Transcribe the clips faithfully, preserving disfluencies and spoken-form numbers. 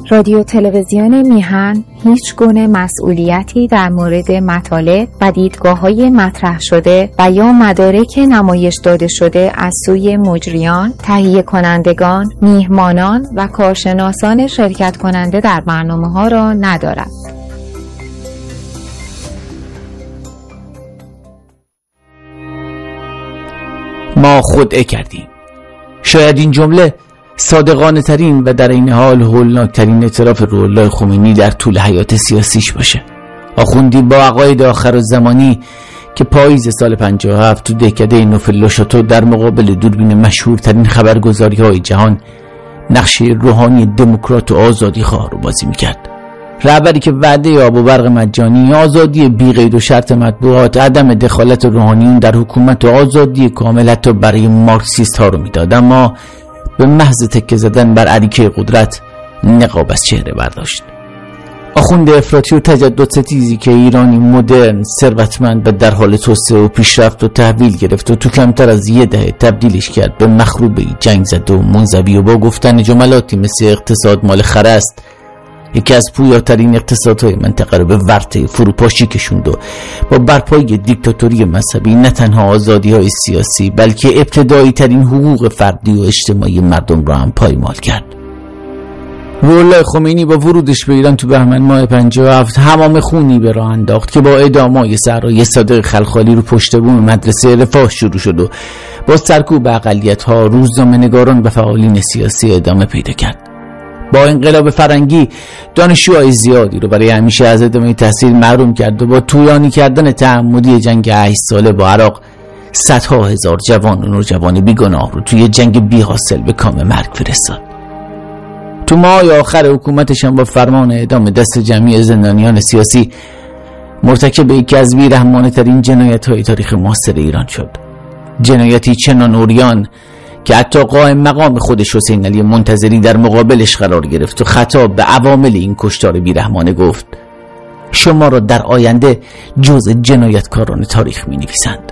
رادیو تلویزیون میهن هیچ گونه مسئولیتی در مورد مطالب و دیدگاه‌های مطرح شده و یا مدارک نمایش داده شده از سوی مجریان، تهیه کنندگان، میهمانان و کارشناسان شرکت کننده در برنامه‌ها را ندارد. ما خودعه کردیم. شاید این جمله صادقانه ترین و در این حال هولناک ترین اعتراف روح‌الله خمینی در طول حیات سیاسیش باشه. آخوندی با عقاید آخرالزمانی که پاییز سال پنجاه و هفت تو دهکده نوفل-لوشاتو در مقابل دوربین مشهورترین خبرگزاری‌های جهان نقشه روحانی دموکرات و آزادی خواه رو بازی میکرد. رهبری که وعده آب و برق مجانی، آزادی بی قید و شرط مطبوعات، عدم دخالت روحانیون در حکومت و آزادی کامل حتی برای مارکسیست ها رو میداد، اما به محض تکه زدن بر اریکه قدرت نقاب از چهره برداشت. آخوند افراطی و تجدد ستیزی که ایرانی مدرن، ثروتمند و در حال توسعه و پیشرفت و تحویل گرفت و تو کمتر از یه دهه تبدیلش کرد به مخروبه جنگ زده و منزوی و با گفتن جملاتی مثل اقتصاد مال خره است یکی از پویاترین اقتصادهای منطقه رو به ورطه فروپاشی کشوند و با برپایی دیکتاتوری مذهبی نه تنها آزادی‌های سیاسی بلکه ابتدایی ترین حقوق فردی و اجتماعی مردم را هم پایمال کرد. روح‌الله خمینی با ورودش به ایران تو بهمن ماه پنجاه و هفت همام خونی به راه انداخت که با اعدام‌های صحرای صادق خلخالی رو پشت بوم مدرسه رفاه شروع شد و با سرکوب اقلیت‌ها، روزنامه‌نگاران و فعالین سیاسی ادامه پیدا کرد. با انقلاب فرنگی دانشجوهای زیادی رو برای همیشه از ادامه تحصیل محروم کرد و با طولانی کردن تعمدی جنگ هشت ساله با عراق صدها هزار جوان و نوجوان بیگناه رو توی جنگ بی حاصل به کام مرگ فرستاد. تو ماه آخر حکومتش هم با فرمان اعدام دست جمعی زندانیان سیاسی مرتکب یکی از بی‌رحمانه ترین جنایت‌های تاریخ معاصر ایران شد. جنایتی چنان عریان که حتی قائم مقام خودش حسین علی منتظری در مقابلش قرار گرفت و خطاب به عوامل این کشتار بیرحمانه گفت شما را در آینده جزء جنایتکاران تاریخ می نویسند.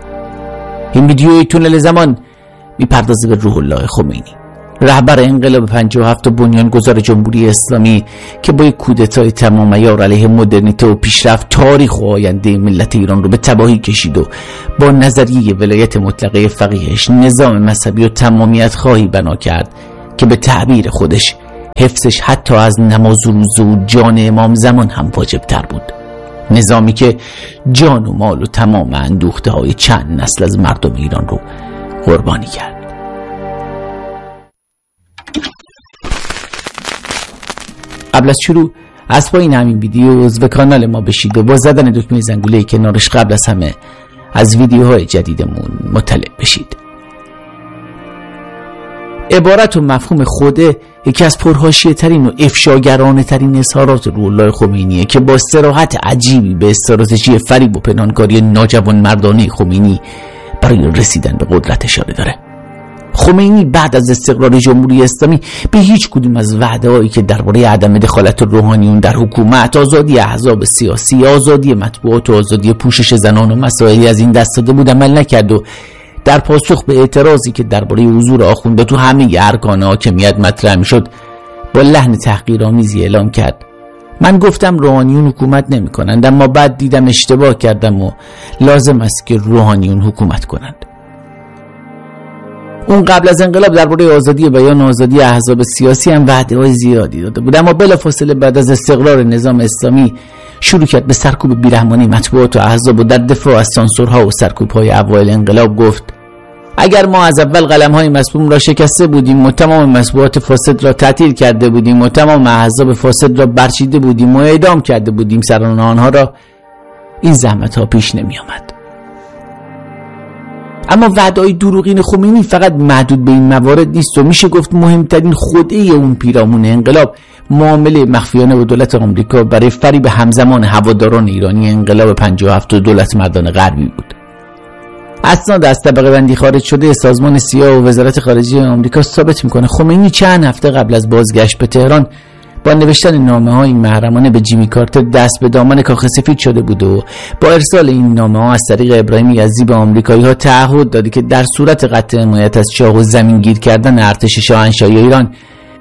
این ویدیوی تونل زمان می پردازه به روح‌الله خمینی، رهبر انقلاب پنجاه و هفت و بنیانگذار جمهوری اسلامی که با یک کودتای تمام عیار علیه مدرنیته و پیشرفت تاریخ و آینده ملت ایران رو به تباهی کشید و با نظریه ولایت مطلقه فقیهش نظام مذهبی و تمامیت خواهی بنا کرد که به تعبیر خودش حفظش حتی از نماز و روزه و جان امام زمان هم واجب تر بود. نظامی که جان و مال و تمام اندوخته های چند نسل از مردم ایران رو قربانی کرد. قبل از شروع از پایین همین ویدیو عضو کانال ما بشید و با زدن دکمه زنگوله کنارش قبل از همه از ویدیوهای جدیدمون مطلع بشید. عبارت و مفهوم خوده یکی از پرحاشیه ترین و افشاگرانه ترین اظهارات روح‌الله خمینیه که با صراحت عجیبی به استراتژی فریب و پنهانکاری ناجوان مردانه خمینی برای رسیدن به قدرت اشاره داره. خمینی بعد از استقرار جمهوری اسلامی به هیچ کدوم از وعده‌هایی که درباره عدم دخالت روحانیون در حکومت، آزادی احزاب سیاسی، آزادی مطبوعات و آزادی پوشش زنان و مسائلی از این دست داده بود عمل نکرد و در پاسخ به اعتراضی که درباره حضور آخونده تو همه ارکان حاکمیت مطرح می‌شد با لحن تحقیرآمیزی اعلام کرد من گفتم روحانیون حکومت نمی‌کنند، اما بعد دیدم اشتباه کردم و لازم است که روحانیون حکومت کنند. اون قبل از انقلاب درباره آزادی بیان و آزادی احزاب سیاسی هم وعده‌های زیادی داده بود، اما بلافاصله بعد از استقرار نظام اسلامی شروع کرد به سرکوب بیرحمانه مطبوعات و احزاب و در دفاع از سانسورها و سرکوب‌های اوایل انقلاب گفت اگر ما از اول قلم‌های مسموم را شکسته بودیم و تمام مطبوعات فاسد را تعطیل کرده بودیم و تمام احزاب فاسد را برچیده بودیم و اعدام کرده بودیم سران آنها را، این زحمت‌ها پیش نمی‌آمد. اما وعده‌های دروغین خمینی فقط محدود به این موارد نیست و میشه گفت مهمترین خوده اون پیرامون انقلاب معامله مخفیانه با دولت آمریکا برای فریب همزمان هواداران ایرانی انقلاب پنجاه و هفت و دولت مردان غربی بود. اسناد از طبقه بندی خارج شده سازمان سیا و وزارت خارجه آمریکا ثابت میکنه خمینی چند هفته قبل از بازگشت به تهران با نوشتن نامه‌های محرمانه به جیمی کارتر دست به دامن کاخ سفید شده بود و با ارسال این نامه‌ها از طریق ابراهیم یزدی به آمریکایی‌ها تعهد داده که در صورت قطع حمایت از شاه و زمینگیر کردن ارتش شاهنشاهی ایران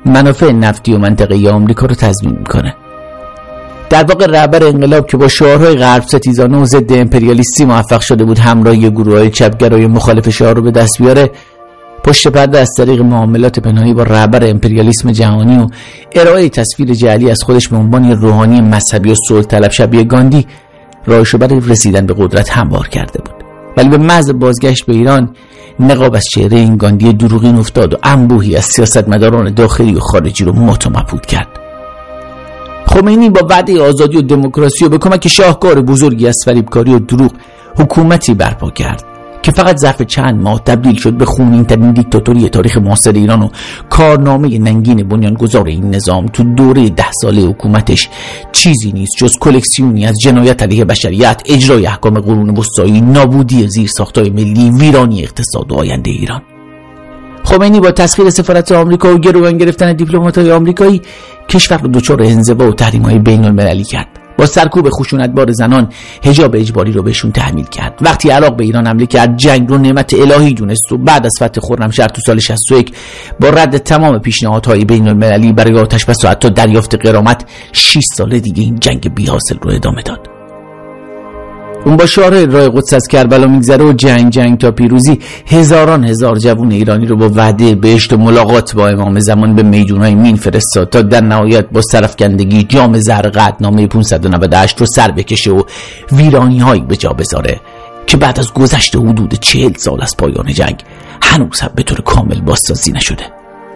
منافع نفتی و منطقه‌ای آمریکا رو تضمین میکنه. در واقع رهبر انقلاب که با شعارهای غرب ستیزانه و ضد امپریالیستی موفق شده بود همراهی گروه‌های چپگرای مخالف شاه رو به دست بیاره، پشت پرده از طریق معاملات پنهانی با رهبر امپریالیسم جهانی و ارائه تصویر جعلی از خودش به عنوان روحانی مذهبی و صلح طلب شبیه گاندی راهشو برای رسیدن به قدرت هموار کرده بود. ولی به محض بازگشت به ایران نقاب از چهره این گاندی دروغین افتاد و انبوهی از سیاستمداران داخلی و خارجی رو مات و مبهوت کرد. خمینی با وعده آزادی و دموکراسی و به کمک شاهکار بزرگی از فریبکاری و دروغ حکومتی برپا کرد که فقط ظرف چند ماه تبدیل شد به خونین‌ترین دیکتاتوری تاریخ معاصر ایران و کارنامه ننگین بنیانگذار این نظام تو دوره ده ساله حکومتش چیزی نیست جز کلکسیونی از جنایت علیه بشریت، اجرای احکام قرون وسطایی، نابودی زیرساخت‌های ملی، ویرانی اقتصاد و آینده ایران. خمینی با تسخیر سفارت آمریکا و گروگان گرفتن دیپلمات‌های آمریکایی کشور رو دچار انزوا و تحریم‌های بین‌المللی کرد. با سرکوب خشونتبار زنان حجاب اجباری رو بهشون تحمیل کرد. وقتی عراق به ایران حمله کرد جنگ رو نعمت الهی دونست و بعد از فتح خرمشهر تو سال شصت و یک با رد تمام پیشنهادهای بین‌المللی برای آتش‌بس و حتی دریافت غرامت شش سال دیگه این جنگ بی‌حاصل رو ادامه داد. اون با شعار راه قدس از کربلا میگذره و جنگ جنگ تا پیروزی هزاران هزار جوان ایرانی رو با وعده بهشت و ملاقات با امام زمان به میدونای مین فرستاد تا در نهایت با سرفکندگی جام زهر قطعنامه پانصد و نود و هشت رو سر بکشه و ویرانی هایی به جا بذاره که بعد از گذشت حدود چهل سال از پایان جنگ هنوز هم به طور کامل بازسازی نشده.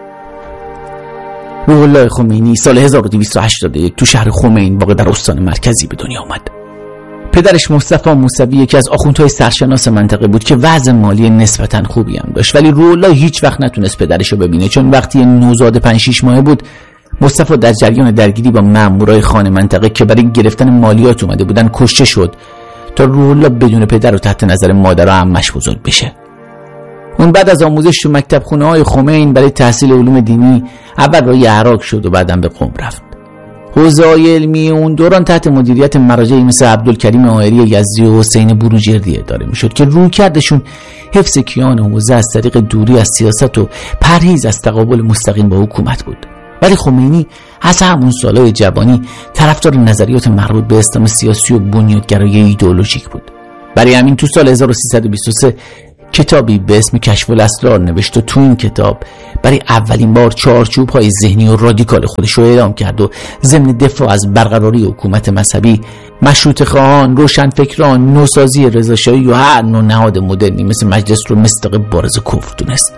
روح الله خمینی سال هزار و دویست و هشتاد و یک تو شهر خمین واقع در استان مرکزی به دنیا آمد. پدرش مصطفی موسوی یکی از آخوندهای سرشناس منطقه بود که وضع مالی نسبتاً خوبی هم داشت، ولی روح الله هیچ وقت نتونست پدرش رو ببینه، چون وقتی نوزاد پنج شش ماهه بود مصطفی در جریان درگیری با مامورای خان منطقه که برای گرفتن مالیات اومده بودن کشته شد تا روح الله بدون پدر و تحت نظر مادر و عمش بزرگ بشه. اون بعد از آموزش تو مکتب خونه های خمین برای تحصیل علوم دینی اول راه عراق شد و بعدم به قم رفت. حوزه‌های علمی اون دوران تحت مدیریت مراجعی مثل عبدالکریم آهری یزدی و حسین بروجردی اداره میشد که رویکردشون حفظ کیان حوزه از طریق دوری از سیاست و پرهیز از تقابل مستقیم با حکومت بود. ولی خمینی از همون سالهای جوانی طرفدار نظریات مربوط به اسلام سیاسی و بنیادگرایی ایدئولوژیک بود. برای همین تو سال هزار و سیصد و بیست و سه کتابی به اسم کشف الاسرار نوشت و تو این کتاب برای اولین بار چارچوب‌های ذهنی و رادیکال خودش رو اعلام کرد و ضمن دفاع از برقراری حکومت مذهبی مشروطه خواهان، روشنفکران، نوسازی رضاشاهی و هر نوع نهاد مدرنی مثل مجلس رو مصداق بارز کفر دونست.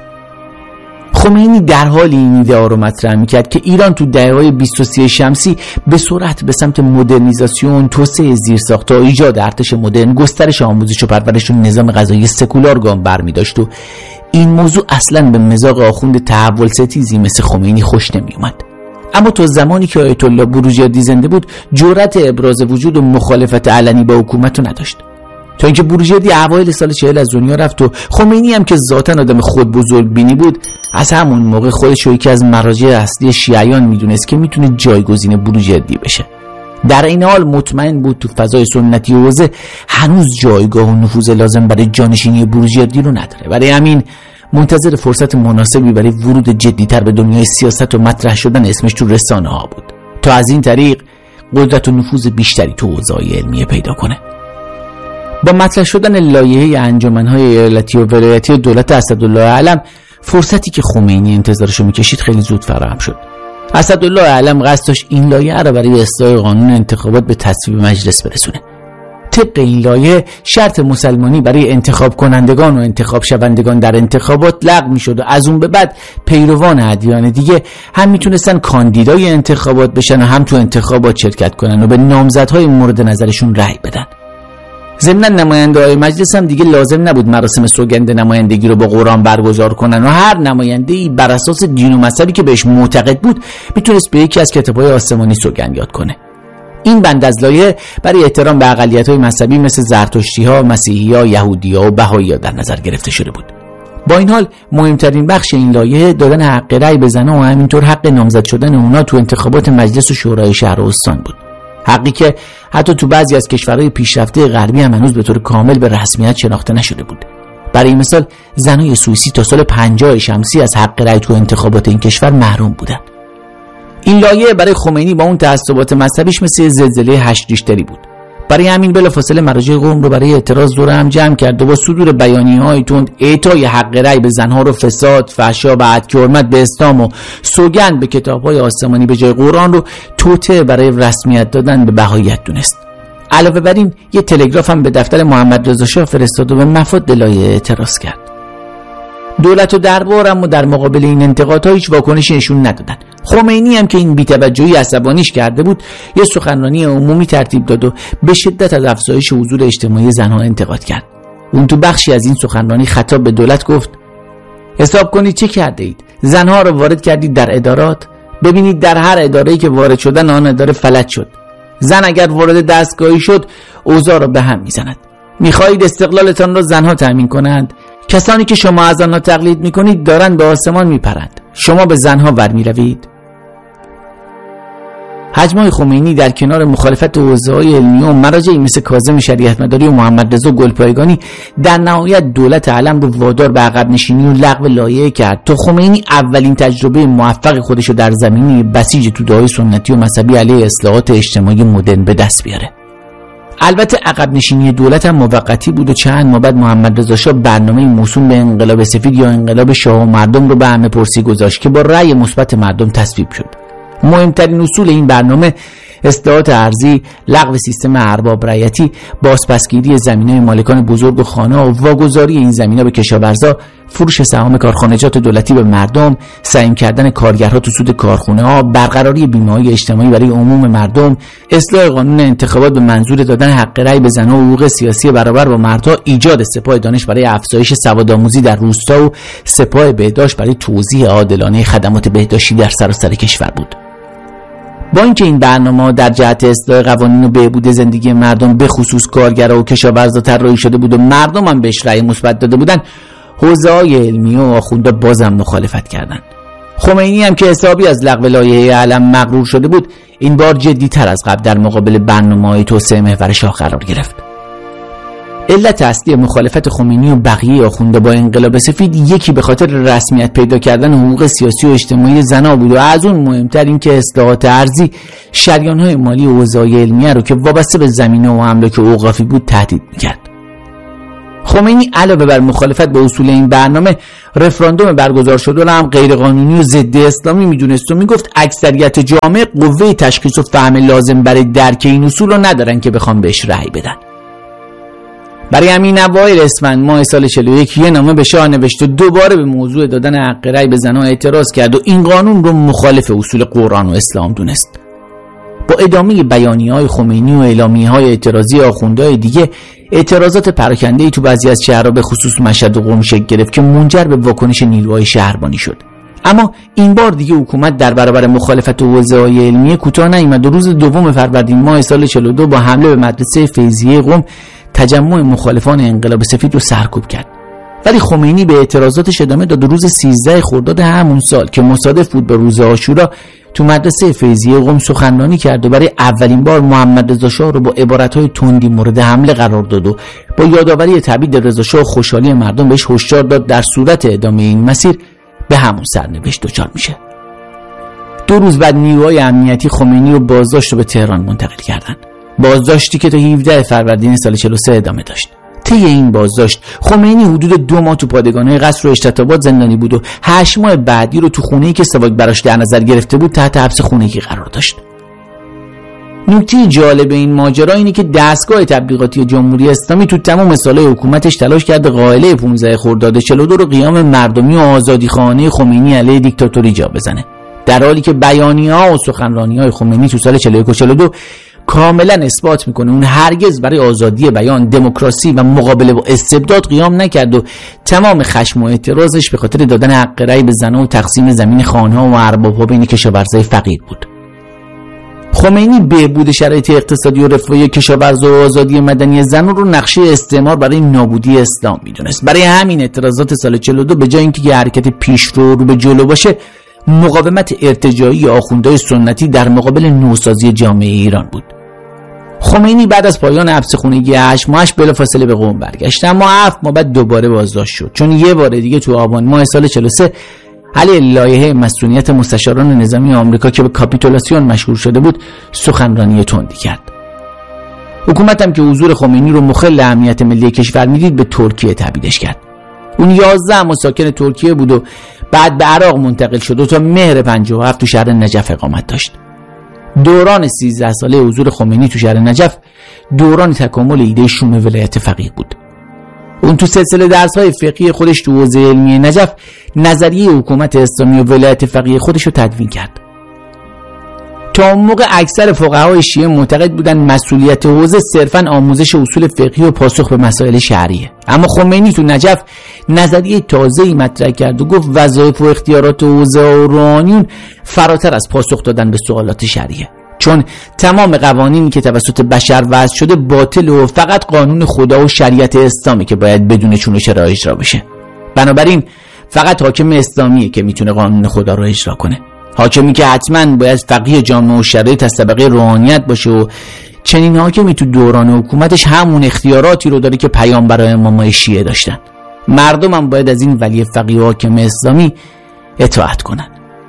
خمینی در حال این ایده ها رو مطرح میکرد که ایران تو دهه‌های بیست و سه شمسی به سرعت به سمت مدرنیزاسیون، توسعه زیرساخت‌ها، ایجاد ارتش مدرن، گسترش آموزش و پرورش و نظام غذایی سکولار گام برمی‌داشت و این موضوع اصلاً به مذاق آخوند تحول ستیزی مثل خمینی خوش نمی‌اومد. اما تا زمانی که آیت الله بروجردی زنده بود جرأت ابراز وجود و مخالفت علنی با حکومت رو نداشت، تا اینکه بروجردی اوایل سال چهل از دنیا رفت و خمینی هم که ذاتاً آدم خود بزرگ بینی بود از همون موقع خودش رو یکی از مراجع اصلی شیعیان میدونست که میتونه جایگزین بروجردی بشه. در این حال مطمئن بود تو فضای سنتی حوزه هنوز جایگاه و نفوذ لازم برای جانشینی بروجردی رو نداره. برای همین منتظر فرصت مناسبی برای ورود جدی‌تر به دنیای سیاست و مطرح شدن اسمش تو رسانه ها بود تا از این طریق قدرت و نفوذ بیشتری تو حوزه‌های علمیه پیدا کنه. با مطرح شدن لایحه انجمن‌های ایالتی و ولایتی دولت اسدالله علم فرصتی که خمینی انتظارشو میکشید خیلی زود فراهم شد. اسدالله علم قصد داشت این لایحه را برای اصلاح قانون انتخابات به تصویب مجلس برسونه. طبق این لایحه شرط مسلمانی برای انتخاب کنندگان و انتخاب شوندگان در انتخابات لغو میشد و از اون به بعد پیروان ادیان دیگه هم میتونستن کاندیدای انتخابات بشن و هم تو انتخابات شرکت کنن و به نامزدهای مورد نظرشون رأی بدن. ضمناً نماینده‌های مجلس هم دیگه لازم نبود مراسم سوگند نمایندگی رو با قرآن برگزار کنن و هر نماینده‌ای بر اساس دین و مذهبی که بهش معتقد بود میتونست به یکی از کتاب‌های آسمانی سوگند یاد کنه. این بند از لایحه برای احترام به اقلیت‌های مذهبی مثل زرتشتی‌ها، مسیحی‌ها، یهودی‌ها و بهائی‌ها در نظر گرفته شده بود. با این حال مهمترین بخش این لایحه دادن حق رأی به زنان و همینطور حق نامزد شدن اونا تو انتخابات مجلس و شورای شهر و استان بود. حقی که حتی تو بعضی از کشورهای پیشرفته غربی هم هنوز به طور کامل به رسمیت شناخته نشده بود. برای مثال زنای سوئیسی تا سال پنجاه شمسی از حق رأی تو انتخابات این کشور محروم بودند. این لایحه برای خمینی با اون تعصبات مذهبیش مثل زلزله هشت ریشتری بود. برای همین بلافاصله مراجع قم رو برای اعتراض دور هم جمع کرد و با صدور بیانیه‌های تند اعطای حق رأی به زنها رو فساد، فحشا و عدل حرمت به اسلام و سوگند به کتاب‌های آسمانی به جای قرآن رو توطئه برای رسمیت دادن به بهاییت دونست. علاوه بر این یه تلگراف هم به دفتر محمد رضا شاه فرستاد و به مفاد لایحه اعتراض کرد. دولت و دربار اما در مقابل این انتقادها هیچ واکنشی نشون ندادن. خمینی هم که این بی‌توجهی عصبانیش کرده بود یه سخنرانی عمومی ترتیب داد و به شدت از افزایش حضور اجتماعی زنها انتقاد کرد. اون تو بخشی از این سخنرانی خطاب به دولت گفت: حساب کنید چه کرده اید؟ زنها رو وارد کردید در ادارات؟ ببینید در هر اداره‌ای که وارد شدن آن اداره فلج شد. زن اگر وارد دستگاهی شد اوضاع را به هم میزند. میخواهید استقلالتان را زنها تأمین کنند؟ کسانی که شما از آنها تقلید میکنید دارند به آسمان میپرند. شما به زنها ور میروید. حجمای خمینی در کنار مخالفت حوزه‌های علمی و مراجعی مثل کاظم شریعت مداری و محمد رضا گلپایگانی در نهایت دولت علم رو وادار به عقب نشینی و لغو لایحه کرد تا خمینی اولین تجربه موفق خودش رو در زمینه بسیج توده‌های سنتی و مذهبی علیه اصلاحات اجتماعی مدرن به دست بیاره. البته عقب نشینی دولت هم موقتی بود و چند ماه بعد محمد رضا شاه برنامه موسوم به انقلاب سفید یا انقلاب شاه و مردم رو به همه پرسی گذاشت که با رأی مثبت مردم تصویب شد. مهمترین اصول این برنامه اصلاحات ارضی، لغو سیستم ارباب رعیتی، بازپسگیری زمینای مالکان بزرگ و خانه‌ها و واگذاری این زمین‌ها به کشاورزا، فروش سهام کارخانجات دولتی به مردم، سهم کردن کارگرها تو سود کارخونه‌ها، برقراری بیمه‌های اجتماعی برای عموم مردم، اصلاح قانون انتخابات به منظور دادن حق رأی به زن‌ها و حقوق سیاسی برابر با مردها، ایجاد سپاه دانش برای افزایش سوادآموزی در روستا و سپاه بهداشت برای توزیع عادلانه خدمات بهداشتی در سراسر کشور بود. با اینکه این برنامه در جهت اصلاح قوانین و بهبود زندگی مردم به خصوص کارگرها و کشاورزا طراحی شده بود و مردم هم بهش رأی مثبت داده بودند، حوزه‌های علمی و آخوندا بازم مخالفت کردند. خمینی هم که حسابی از لغو لایحه علم مغرور شده بود، این بار جدی‌تر از قبل در مقابل برنامه‌های توسعه محور شاه قرار گرفت. علت اصلی مخالفت خمینی و بقیه آخوندا با انقلاب سفید یکی به خاطر رسمیت پیدا کردن حقوق سیاسی و اجتماعی زنها بود و از اون مهمتر این که اصلاحات ارضی شریان‌های مالی و حوزه‌های علمیه رو که وابسته به زمینه و املاک اوقافی بود تهدید می‌کرد. خمینی علاوه بر مخالفت با اصول این برنامه، رفراندوم برگزار شده را هم غیرقانونی و ضد اسلامی می‌دونست و میگفت اکثریت جامعه قوه تشخیص و فهم لازم برای درک این اصول رو ندارن که بخوام بهش رأی بدن. برای همین اوایل اسفند ماه سال چهل و یک یه نامه به شاه نوشت و دوباره به موضوع دادن حق رأی به زنان اعتراض کرد و این قانون رو مخالف اصول قرآن و اسلام دونست. با ادامه بیانیه‌های خمینی و اعلامیه‌های اعتراضی آخوندهای دیگه، اعتراضات پراکنده‌ای تو بعضی از شهرها به خصوص مشهد و قم شکل گرفت که منجر به واکنش نیروهای شهربانی شد. اما این بار دیگه حکومت در برابر مخالفت حوزه‌های علمیه کوتاه نیامد و روز دوم فروردین ماه سال چهل و دو با حمله به مدرسه فیضیه قم تجمع مخالفان انقلاب سفید رو سرکوب کرد. ولی خمینی به اعتراضاتش ادامه داد و روز سیزده خرداد همون سال که مصادف بود با روز عاشورا تو مدرسه فیضیه قم سخنرانی کرد و برای اولین بار محمد رضا شاه رو با عبارت‌های تندی مورد حمله قرار داد و با یادآوری تبعید رضا شاه خوشحالی مردم بهش هشدار داد در صورت ادامه این مسیر به همون سرنوشت دچار میشه. دو روز بعد نیروهای امنیتی خمینی رو بازداشت و به تهران منتقل کردند. بازداشتی که تا هفدهم فروردین سال چهل و سه ادامه داشت. طی این بازداشت خمینی حدود دو ماه تو پادگان‌های قصر و اشتتابات زندانی بود و هشت ماه بعدی رو تو خونه‌ای که سواک براش در نظر گرفته بود تحت حبس خونگی قرار داشت. نکته جالب این ماجرا اینه که دستگاه تبلیغاتی جمهوری اسلامی تو تمام سال‌های حکومتش تلاش کرد قائله پانزده خرداد چهل و دو رو قیام مردمی و آزادیخواهانه خمینی علیه دیکتاتوری جا بزنه، در حالی که بیانیه‌ها و سخنرانی‌های خمینی تو سال چهل و یک و چهل و دو کاملا اثبات میکنه اون هرگز برای آزادی بیان، دموکراسی و مقابله با استبداد قیام نکرد و تمام خشم و اعتراضش به خاطر دادن حق رأی به زنها و تقسیم زمین خانه‌ها و ارباب‌ها بین کشاورزای فقیر بود. خمینی بهبود شرایط اقتصادی و رفاهی کشاورزا و آزادی مدنی زنان رو نقشه استعمار برای نابودی اسلام میدونست. برای همین اعتراضات سال چهل و دو به جای اینکه یه حرکت پیشرو رو به جلو باشه، مقاومت ارتجاعی آخوندهای سنتی در مقابل نوسازی جامعه ایران بود. خمینی بعد از پایان حبس خونگی هشت ماهش بلافاصله به قم برگشت، اما هفت ماه بعد دوباره بازداشت شد، چون یه بار دیگه تو آبان ماه سال چهل و سه علیه لایحه مسئولیت مستشاران نظامی آمریکا که به کاپیتولاسیون مشهور شده بود سخنرانی تندی کرد. حکومت هم که حضور خمینی رو مخل امنیت ملی کشور میدید به ترکیه تبعیدش کرد. اون یازده ماه ساکن ترکیه بود و بعد به عراق منتقل شد و تا مهر پنجاه و هفت تو شهر نجف اقامت داشت. دوران سیزده ساله حضور خمینی تو شهر نجف دوران تکامل ایده شوم ولایت فقیه بود. اون تو سلسله درس‌های فقهی خودش تو حوزه علمی نجف نظریه حکومت اسلامی و ولایت فقیه خودش رو تدوین کرد. تا اون موقع اکثر فقهای شیعه معتقد بودن مسئولیت حوزه صرفاً آموزش اصول فقهی و پاسخ به مسائل شرعیه، اما خمینی تو نجف نظریه تازه‌ای مطرح کرد و گفت وظایف و اختیارات حوزه و روحانیون فراتر از پاسخ دادن به سوالات شرعیه، چون تمام قوانینی که توسط بشر وضع شده باطل و فقط قانون خدا و شریعت اسلامی که باید بدون چون و چرا اجرا بشه. بنابراین فقط حاکم اسلامیه که میتونه قانون خدا رو اجرا کنه، حاکمی که حتما باید فقیه جامعه و شرایط از طبقه روحانیت باشه و چنین حاکمی تو دوران حکومتش همون اختیاراتی رو داره که پیامبران امامای شیعه داشتن. مردم هم باید از این ولی فقیه و حاکم اسلامی اطاعت کنن.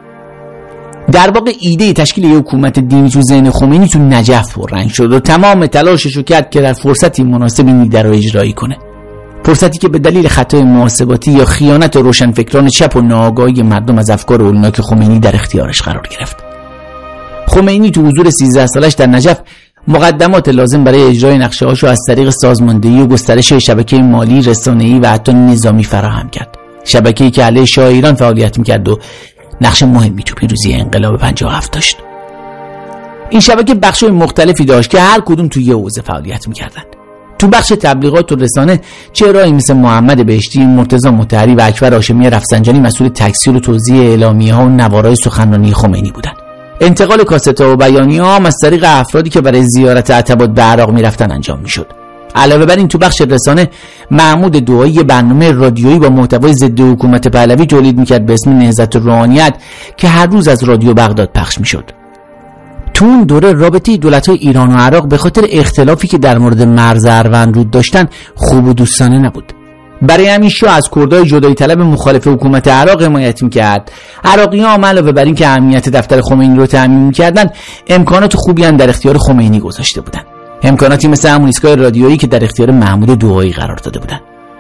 در واقع ایده تشکیل یک حکومت دینی تو ذهن خمینی تو نجف پررنگ شد و تمام تلاشش رو کرد که در فرصتی مناسب این ایده رو اجرایی کنه، فرصتی که به دلیل خطای محاسباتی یا خیانت روشنفکران چپ و ناآگاهی مردم از افکار هولناک خمینی در اختیارش قرار گرفت. خمینی تو حضور سیزده سالش در نجف مقدمات لازم برای اجرای نقشه‌هاشو از طریق سازماندهی و گسترش شبکه مالی، رسانه‌ای و حتی نظامی فراهم کرد. شبکه‌ای که علیه شاه ایران فعالیت می‌کرد و نقش مهمی تو پیروزی انقلاب پنجاه و هفت داشت. این شبکه بخش‌های مختلفی داشت که هر کدوم تو یه حوزه فعالیت می‌کردند. تو بخش تبلیغات و رسانه چهرهایی مثل محمد بهشتی، مرتضی مطهری و اکبر هاشمی رفسنجانی مسئول تکثیر و توزیع اعلامیه‌ها و نوارای سخنرانی خمینی بودند. انتقال کاست‌ها و بیانیه‌ها هم از طریق افرادی که برای زیارت عتبات به عراق می‌رفتن انجام می‌شد. علاوه بر این تو بخش رسانه محمود دعایی برنامه رادیویی با محتوای ضد حکومت پهلوی تولید می‌کرد به اسم نهضت روحانیت که هر روز از رادیو بغداد پخش می‌شد. تو اون دوره رابطه دولت‌های ایران و عراق به خاطر اختلافی که در مورد مرز اروندرود داشتن خوب و دوستانه نبود. برای همین شاه از کردای جدایی طلب مخالف حکومت عراق حمایت می‌کرد. عراقی‌ها هم علاوه بر این که امنیت دفتر خمینی رو تامین می‌کردن، امکانات خوبی هم در اختیار خمینی گذاشته بودن. امکاناتی مثل همون ایستگاه رادیویی که در اختیار محمود دعایی قرار داده بودن.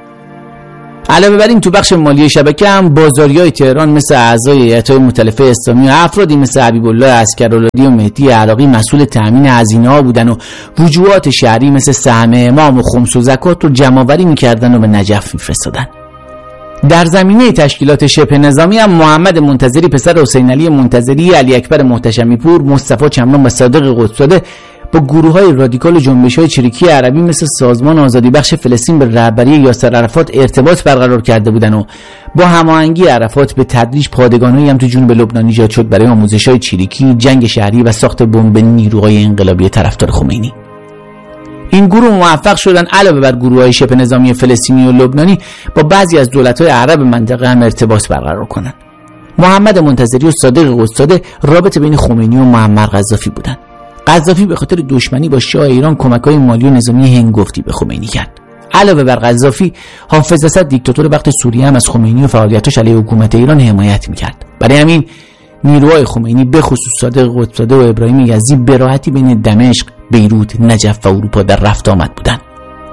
علاوه بر این تو بخش مالی شبکه هم بازاریای تهران مثل اعضای هیئت‌های مؤتلفه اسلامی و افرادی مثل حبیب الله عسکرالدی و مهدی عراقی مسئول تامین هزینه‌ها بودن و وجوهات شهری مثل سهم امام و خمس و زکات رو جمع‌آوری می‌کردن و به نجف می‌فرستادن. در زمینه تشکیلات شبه نظامی هم محمد منتظری پسر حسین علی منتظری، علی اکبر محتشمی پور، مصطفی چمران و صادق قدس‌زاده با گروه‌های رادیکال و جنبش‌های چریکی عربی مثل سازمان آزادی بخش فلسطین به رهبری یاسر عرفات ارتباط برقرار کرده بودند و با هماهنگی عرفات به تدریج پادگان‌هایی هم تو جنوب لبنان ایجاد شد برای آموزش‌های چریکی، جنگ شهری و ساخت بمب نیروهای انقلابی طرفدار خمینی. این گروه موفق شدن علاوه بر گروه‌های شبه نظامی فلسطینی و لبنانی با بعضی از دولت‌های عرب منطقه هم ارتباط برقرار کنند. محمد منتظری و صادق قدس‌زاده رابطه بین خمینی و معمر قذافی بودند. قذافی به خاطر دشمنی با شاه ایران کمک‌های مالی و نظامی هنگفتی به خمینی کرد. علاوه بر قذافی، حافظ اسد دیکتاتور وقت سوریه هم از خمینی و فعالیتاش علیه حکومت ایران حمایت می‌کرد. برای همین نیروهای خمینی به خصوص صادق قدس‌زاده و ابراهیم یزدی به راحتی بین دمشق، بیروت، نجف و اروپا در رفت آمد بودند.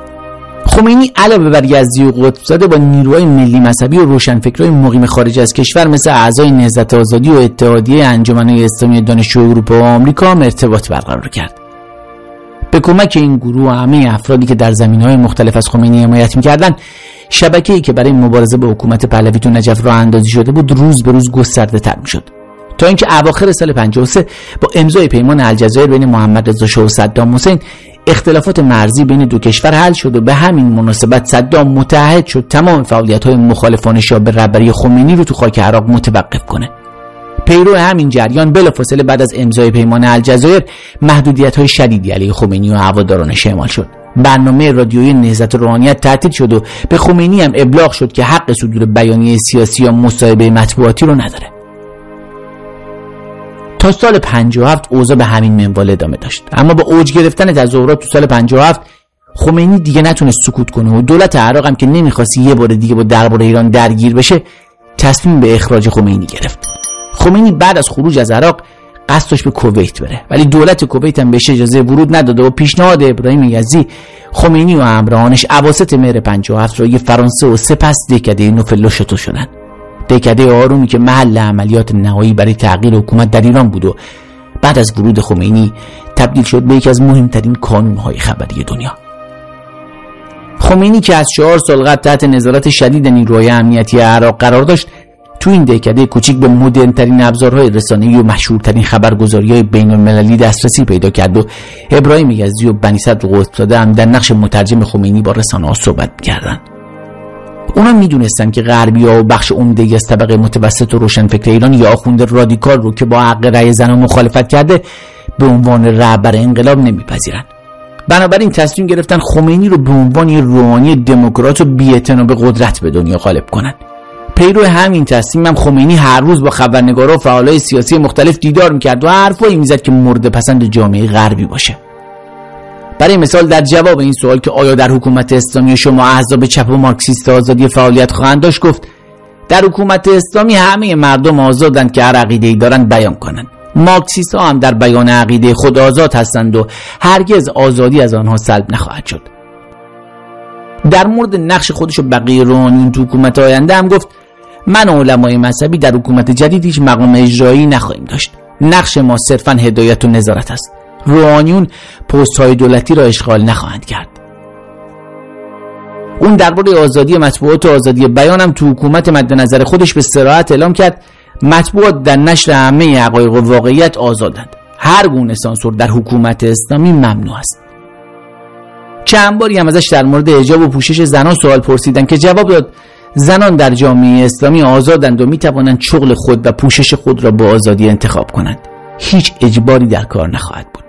خمینی علاوه بر یزدی و قدس‌زاده با نیروهای ملی مذهبی و روشنفکرای مقیم خارج از کشور مثل اعضای نهضت آزادی و اتحادیه انجمن‌های اسلامی دانشجو اروپا و آمریکا هم ارتباط برقرار کرد. به کمک این گروه و همه افرادی که در زمینه‌های مختلف از خمینی حمایت می‌کردند، شبکه‌ای که برای مبارزه با حکومت پهلوی تو نجف راه اندازی شده بود روز به روز گسترده‌تر می‌شد. تا اینکه اواخر سال پنجاه و سه با امضای پیمان الجزایر بین محمد رضا شاه و صدام حسین اختلافات مرزی بین دو کشور حل شد و به همین مناسبت صدام متعهد شد تمام فعالیت‌های مخالفان شاه به رهبری خمینی رو تو خاک عراق متوقف کنه. پیرو همین جریان بلافاصله بعد از امضای پیمان الجزایر محدودیت‌های شدیدی علیه خمینی و هوادارانش اعمال شد. برنامه رادیویی نهضت روحانیت تعطیل شد و به خمینی هم ابلاغ شد که حق صدور بیانیه سیاسی یا مصاحبه مطبوعاتی رو نداره. تا سال پنجاه و هفت اوضاع به همین منوال ادامه داشت، اما با اوج گرفتن تظاهرات تو سال پنجاه و هفت خمینی دیگه نتونست سکوت کنه و دولت عراق هم که نمیخواست یه بار دیگه با دربار ایران درگیر بشه تصمیم به اخراج خمینی گرفت. خمینی بعد از خروج از عراق قصد داشت به کویت بره، ولی دولت کویت هم بهش اجازه ورود نداده و پیشنهاد ابراهیم یزدی خمینی و همراهانش اواسط مهر پنجاه و هفت را فرانسه و سپس دهکده نوفل شتو شدن. دهکده آرومی که محل عملیات نهایی برای تغییر حکومت در ایران بود و بعد از ورود خمینی تبدیل شد به یکی از مهمترین کانون‌های خبری دنیا. خمینی که از چهار سال قبل تحت نظارت شدید نیروهای امنیتی عراق قرار داشت، تو این دهکده کوچیک به مدرن‌ترین ابزارهای رسانه‌ای و مشهورترین خبرگزاری‌های بین‌المللی دسترسی پیدا کرد و ابراهیم یزدی و بنی صدر قطب‌زاده هم در نقش مترجم خمینی با رسانه‌ها صحبت می‌کردند. اونا میدونستن که غربی‌ها و بخش عمده‌ای از طبقه متوسط و روشنفکر ایران یا آخوند رادیکال رو که با حق رأی زنان مخالفت کرده به عنوان رهبر انقلاب نمیپذیرن. بنابراین تصمیم گرفتن خمینی رو به عنوان یه روحانی دموکرات و بی‌اعتنا به قدرت به دنیا غالب کنن. پیرو همین تصمیم هم خمینی هر روز با خبرنگارا و فعالای سیاسی مختلف دیدار میکرد و حرفایی میزد که مورد پسند جامعه غربی باشه. برای مثال در جواب این سوال که آیا در حکومت اسلامی شما احزاب چپ و مارکسیست آزادی فعالیت خواهند داشت، گفت در حکومت اسلامی همه مردم آزادند که هر عقیده‌ای دارند بیان کنند. مارکسیست ها هم در بیان عقیده خود آزاد هستند و هرگز آزادی از آنها سلب نخواهد شد. در مورد نقش خودش و بقیه روحانیون تو حکومت آینده هم گفت من و علمای مذهبی در حکومت جدید هیچ مقام اجرایی نخواهیم داشت. نقش ما صرفاً هدایت و نظارت است. روحانیون پست های دولتی را اشغال نخواهند کرد. اون درباره آزادی مطبوعات و آزادی بیان هم تو حکومت مد نظر خودش به صراحت اعلام کرد مطبوعات در نشر همه حقایق و واقعیت آزادند. هر گونه سانسور در حکومت اسلامی ممنوع است. چند باری هم ازش در مورد حجاب و پوشش زنان سوال پرسیدن که جواب داد زنان در جامعه اسلامی آزادند و میتوانند شغل خود و پوشش خود را با آزادی انتخاب کنند. هیچ اجباری در کار نخواهد بود.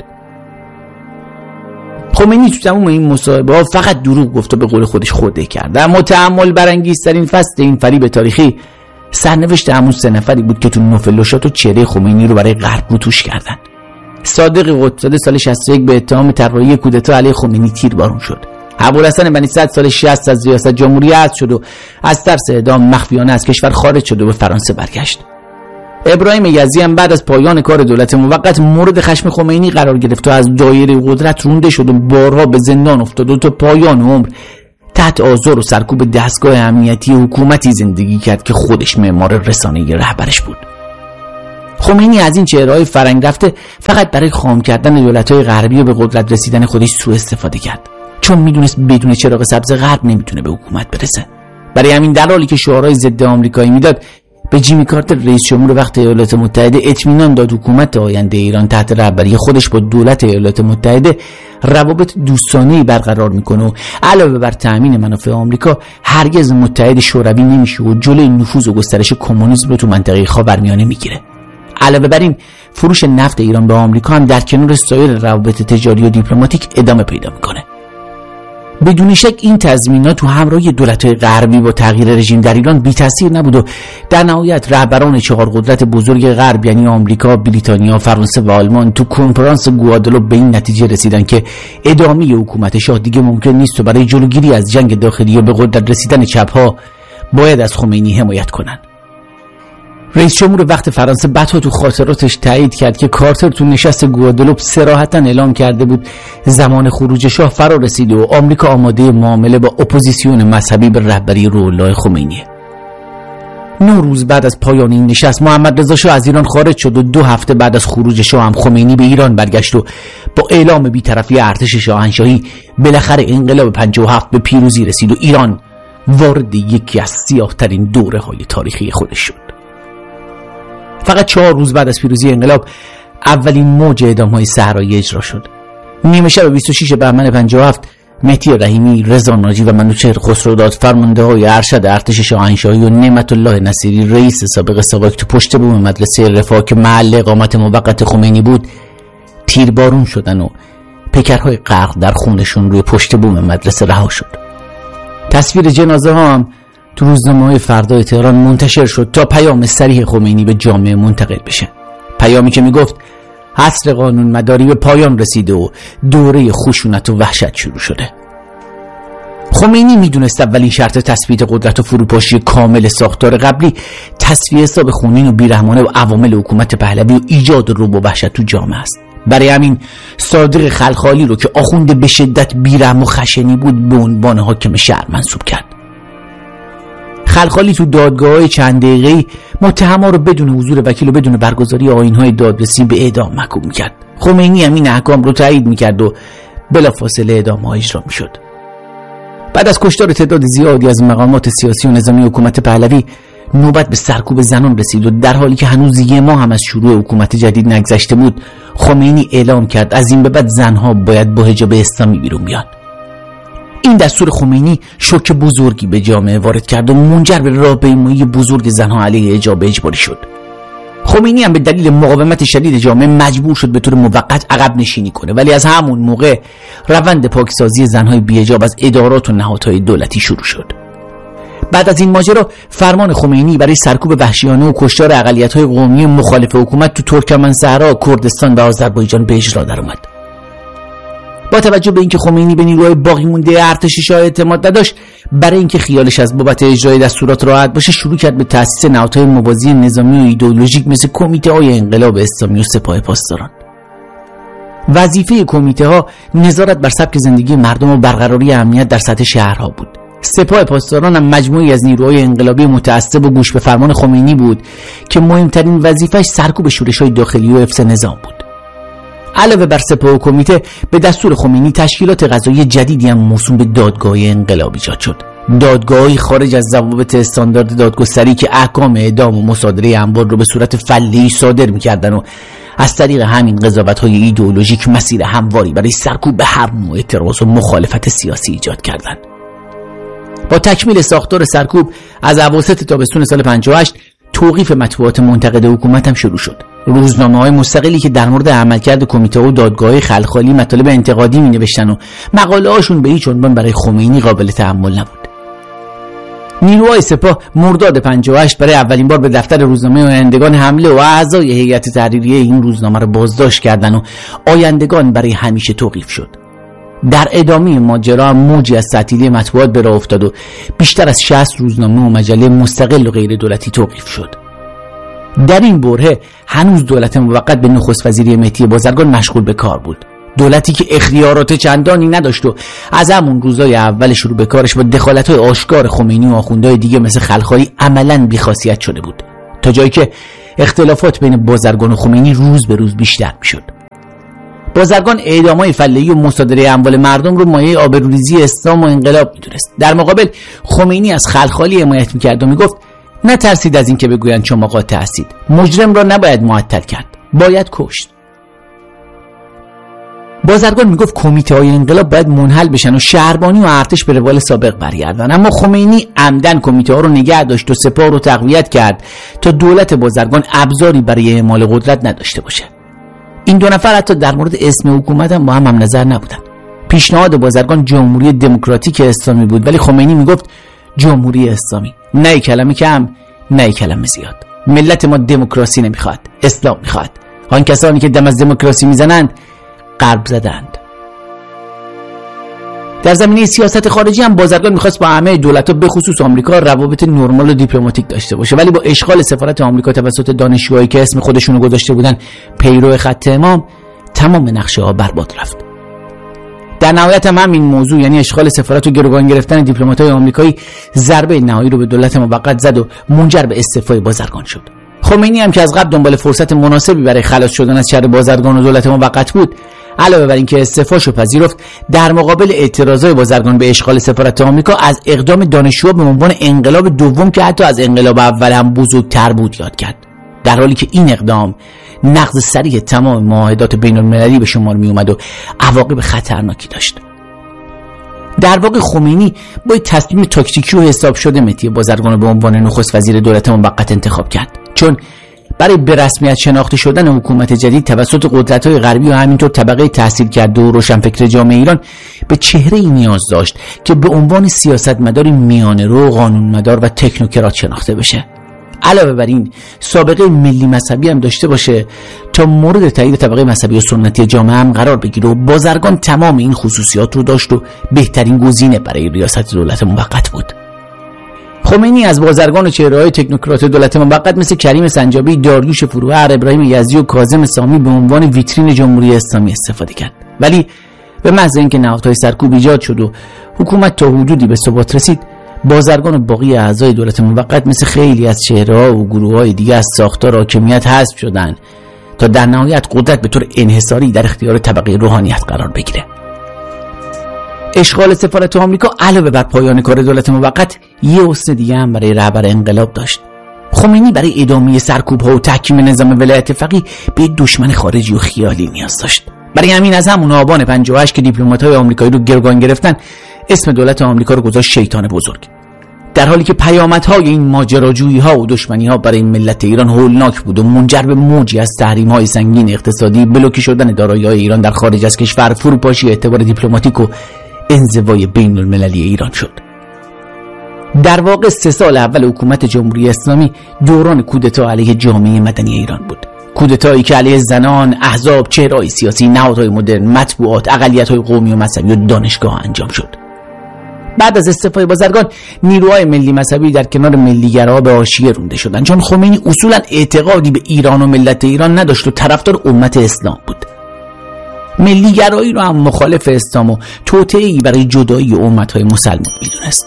خمینی تو تمام این مصاحبه ها فقط دروغ گفت و به قول خودش خودی کرد. اما تأمل برانگیزترین فصل این فریب تاریخی سرنوشت همون سه نفری بود که تو نوفلوشات و چهره خمینی رو برای غرب روتوش کردن. صادق قطب‌زاده سال شصت و یک به اتهام طراحی کودتا علیه خمینی تیربارون شد. ابوالحسن بنی صدر سال شصت از ریاست جمهوری حذف شد و از ترس اعدام مخفیانه از کشور خارج شد و به فرانسه برگشت. ابراهیم یزدی هم بعد از پایان کار دولت موقت مورد خشم خمینی قرار گرفت و از دایره قدرت رونده شد و بارها به زندان افتاد و تا پایان عمر تحت آزار و سرکوب دستگاه امنیتی حکومتی زندگی کرد که خودش معمار رسانه‌ای رهبرش بود. خمینی از این چهره‌های فرنگ رفته فقط برای خام کردن دولت‌های غربی و به قدرت رسیدن خودش سوء استفاده کرد، چون میدونست بدون چراغ سبز غرب نمیتونه به حکومت برسه. برای همین در حالی که شعارهای ضد آمریکایی میداد، به جیمی کارتر رئیس جمهور وقت ایالات متحده اطمینان داد حکومت آینده ایران تحت رهبری خودش با دولت ایالات متحده روابط دوستانه‌ای برقرار میکنه و علاوه بر تأمین منافع آمریکا هرگز متحد شوروی نمیشه و جلوی نفوذ و گسترش کمونیسم رو تو منطقه خاورمیانه میگیره. علاوه بر این فروش نفت ایران به آمریکا هم در کنار سایر روابط تجاری و دیپلماتیک ادامه پیدا میکنه. بدون شک این تضمینات تو همراهی دولت‌های غربی با تغییر رژیم در ایران بی تاثیر نبود و در نهایت رهبران چهار قدرت بزرگ غرب یعنی آمریکا، بریتانیا، فرانسه و آلمان تو کنفرانس گوادلوپ به این نتیجه رسیدن که ادامه حکومت شاه دیگه ممکن نیست و برای جلوگیری از جنگ داخلی و به قدرت رسیدن چپ‌ها باید از خمینی حمایت کنن. رئیس جمهور وقت فرانسه بعدها تو خاطراتش تایید کرد که کارتر تو نشست گوادلوپ صراحتاً اعلام کرده بود زمان خروج شاه فرا رسیده و آمریکا آماده معامله با اپوزیسیون مذهبی به رهبری روح‌الله خمینی. نه روز بعد از پایان این نشست محمد رضا شاه از ایران خارج شد و دو هفته بعد از خروج شاه هم خمینی به ایران برگشت و با اعلام بی‌طرفی ارتش شاهنشاهی بالاخره انقلاب پنجاه و هفت به پیروزی رسید و ایران وارد یکی از سیاه‌ترین دوره‌های تاریخی خودش شد. فقط چهار روز بعد از پیروزی انقلاب اولین موج اعدام‌های صحرایی اجرا شد. نیمه شب بیست و شش بهمن پنجاه و هفت مهدی رحیمی، رضا ناجی و منوچهر خسروداد فرمانده‌های ارشد ارتش شاهنشاهی و نعمت الله نصیری رئیس سابق ساواک تو پشت بوم مدرسه رفاه که محل اقامت موقت خمینی بود تیربارون شدن و پیکرهای غرق در خونشون روی پشت بوم مدرسه رها شد. تصویر جنازه ها هم تو روزنامه‌های فردای تهران منتشر شد تا پیام صریح خمینی به جامعه منتقل بشه. پیامی که میگفت عصر قانون مداری به پایان رسیده و دوره خشونت و وحشت شروع شده. خمینی میدونست اولین شرط تثبیت قدرت و فروپاشی کامل ساختار قبلی تصفیه حساب خونین و بیرحمانه و عوامل حکومت پهلوی و ایجاد رعب و وحشت تو جامعه است. برای همین صادق خلخالی رو که آخوند به شدت بیرحم و خشنی بود به عنوان حاکم شهر منصوب کرد. خلخالی تو دادگاه‌های چند دقیقه‌ای متهم‌ها رو بدون حضور وکیل و بدون برگزاری آیین‌های دادرسی به اعدام محکوم می‌کرد. خمینی هم این احکام رو تایید می‌کرد و بلافاصله اعدام‌ها اجرا می‌شد. بعد از کشتار تعداد زیادی از مقامات سیاسی و نظامی حکومت پهلوی، نوبت به سرکوب زنان رسید و در حالی که هنوز یک ماه هم از شروع حکومت جدید نگذشته بود، خمینی اعلام کرد از این به بعد زنها باید با حجاب اسلامی بیرون بیان. این دستور خمینی شوک بزرگی به جامعه وارد کرد و منجر به راهپیمایی بزرگ زنها علیه حجاب اجباری شد. خمینی هم به دلیل مقاومت شدید جامعه مجبور شد به طور موقت عقب نشینی کنه، ولی از همون موقع روند پاکسازی زنهای بی‌حجاب از ادارات و نهادهای دولتی شروع شد. بعد از این ماجرا فرمان خمینی برای سرکوب وحشیانه و کشتار اقلیت‌های قومی مخالف حکومت تو ترکمن‌صحرا، کردستان و آذربایجان به اجرا درآمد. با توجه به اینکه خمینی به نیروهای باقی مونده ارتش شاه اعتماد نداشت، برای اینکه خیالش از بابت اجرای دستورات راحت باشه شروع کرد به تأسیس نهادهای موازی نظامی و ایدئولوژیک مثل کمیته‌های انقلاب اسلامی و سپاه پاسداران. وظیفه کمیته‌ها نظارت بر سبک زندگی مردم و برقراری امنیت در سطح شهرها بود. سپاه پاسداران هم مجموعی از نیروهای انقلابی متعصب و گوش به فرمان خمینی بود که مهمترین وظیفه‌اش سرکوب شورش‌های داخلی و حفظ نظام بود. علاوه بر سپاه و کمیته، به دستور خمینی تشکیلات قضایی جدیدی هم موسوم به دادگاه انقلاب ایجاد شد. دادگاهی خارج از ضوابط استاندارد دادگستری که احکام اعدام و مصادره اموال رو به صورت فله‌ای صادر می‌کردن و از طریق همین قضاوت‌های ایدئولوژیک مسیر همواری برای سرکوب به هر نوع اعتراض و مخالفت سیاسی ایجاد کردند. با تکمیل ساختار سرکوب از اواسط تابستون سال پنجاه و هشت توقیف مطبوعات منتقد حکومت هم شروع شد. روزنامه‌های مستقلی که در مورد عملکرد کمیته و دادگاه خلخالی مطالب انتقادی می‌نوشتن و مقاله‌هاشون به هیچ عنوان برای خمینی قابل تحمل نبود. نیروهای سپاه مرداد پنجاه و هشت برای اولین بار به دفتر روزنامه آیندگان حمله و اعضای هیئت تحریریه این روزنامه را بازداشت کردند و آیندگان برای همیشه توقیف شد. در ادامه ماجرا موجی از تعطیلی مطبوعات به راه افتاد و بیشتر از شصت روزنامه و مجله مستقل و غیر دولتی توقیف شد. در این برهه هنوز دولت موقت به نخست وزیری مهدی بازرگان مشغول به کار بود. دولتی که اختیارات چندانی نداشت و از همون روزای اول شروع به کارش با دخالت‌های آشکار خمینی و آخوندهای دیگه مثل خلخالی عملاً بی‌خاصیت شده بود، تا جایی که اختلافات بین بازرگان و خمینی روز به روز بیشتر می‌شد. بازرگان اعدام‌های فله‌ای و مصادره اموال مردم رو مایه آبروریزی اسلام و انقلاب می‌دونست. در مقابل خمینی از خلخالی حمایت می‌کرد و می‌گفت نترسید از این که بگویند شما قاطع هستید. مجرم را نباید معطل کرد، باید کشت. بازرگان میگفت کمیته‌های انقلاب باید منحل بشن و شهربانی و ارتش به روال سابق برگردن، اما خمینی عمدن کمیته‌ها رو نگه داشت و سپاه رو تقویت کرد تا دولت بازرگان ابزاری برای اعمال قدرت نداشته باشه. این دو نفر حتی در مورد اسم حکومت هم با هم هم نظر نبودن. پیشنهاد بازرگان جمهوری دموکراتیک اسلامی بود، ولی خمینی میگفت جمهوری اسلامی. نه کلمه کم، نه کلمه زیاد. ملت ما دموکراسی نمیخواد، اسلام میخواد. آن کسانی که دم از دموکراسی میزنند غرب زدند. در زمینه سیاست خارجی هم بازرگان میخواست با همه دولت‌ها به خصوص آمریکا روابط نرمال و دیپلماتیک داشته باشه، ولی با اشغال سفارت آمریکا توسط دانشجوهایی که اسم خودشونو گذاشته بودن پیرو خط امام، تمام نقشه‌ها برباد رفت. در نهایت هم همین موضوع، یعنی اشغال سفارت و گروگان گرفتن دیپلمات‌های آمریکایی، ضربه نهایی رو به دولت موقت زد و منجر به استعفای بازرگان شد. خمینی هم که از قبل دنبال فرصت مناسبی برای خلاص شدن از شر بازرگان و دولت موقت بود، علاوه بر اینکه استعفاشو پذیرفت، در مقابل اعتراضات بازرگان به اشغال سفارت آمریکا از اقدام دانشجوها به عنوان انقلاب دوم که حتی از انقلاب اول هم بزرگتر بود یاد کرد، در حالی که این اقدام نقض صریح تمام معاهدات بین المللی به شمار می اومد و عواقب خطرناکی داشت. در واقع خمینی با تصمیم تاکتیکی و حساب شده مهدی بازرگان رو به عنوان نخست وزیر دولت موقت انتخاب کرد، چون برای به رسمیت شناخته شدن حکومت جدید توسط قدرت‌های غربی و همینطور طبقه تحصیل کرده و روشنفکر جامعه ایران به چهره‌ای نیاز داشت که به عنوان سیاستمداری میانه‌رو، قانونمدار و تکنوکرات شناخته بشه. علاوه بر این سابقه ملی مذهبی هم داشته باشه تا مورد تایید طبقه مذهبی و سنتی جامعه هم قرار بگیره و بازرگان تمام این خصوصیات رو داشت و بهترین گزینه برای ریاست دولت موقت بود. خمینی از بازرگان و چهره‌های تکنوکرات دولت موقت مثل کریم سنجابی، داریوش فروهر، ابراهیم یزدی و کاظم سامی به عنوان ویترین جمهوری اسلامی استفاده کرد. ولی به محض اینکه نهادهای سرکوب ایجاد شد و حکومت تا حدودی به ثبات رسید، بازرگان و باقی اعضای دولت موقت مثل خیلی از چهره‌ها و گروه‌های دیگه از ساختار حاکمیت حذف شدند تا در نهایت قدرت به طور انحصاری در اختیار طبقه روحانیت قرار بگیره. اشغال سفارت آمریکا علاوه بر پایان کار دولت موقت یه حسن دیگه هم برای رهبر انقلاب داشت. خمینی برای ادامه سرکوب‌ها و تحکیم نظام ولایت فقیه به دشمن خارجی و خیالی نیاز داشت. برای همین از همون آبان پنجاه و هشت که دیپلمات‌های آمریکایی رو گروگان گرفتن، اسم دولت آمریکا رو گذاشت شیطان بزرگ. در حالی که پیامدهای این ماجراجویی‌ها و دشمنی‌ها برای ملت ایران هولناک بود و منجر به موجی از تحریم‌های سنگین اقتصادی، بلوکه شدن دارایی‌های ایران در خارج از کشور، فروپاشی اعتبار دیپلماتیک و انزوای بین المللی ایران شد. در واقع سه سال اول حکومت جمهوری اسلامی دوران کودتا علیه جامعه مدنی ایران بود. کودتایی که علیه زنان، احزاب، چهره‌های سیاسی، نهادهای مدرن، مطبوعات، اقلیت‌های قومی و مذهبی و دانشگاه انجام شد. بعد از استعفای بازرگان، نیروهای ملی مذهبی در کنار ملیگراها به حاشیه رانده شدند، چون خمینی اصولاً اعتقادی به ایران و ملت ایران نداشت و طرفدار امت اسلام بود. ملیگرایی رو هم مخالف اسلام و توطئه‌ای برای جدایی امت‌های مسلمان می‌دونست.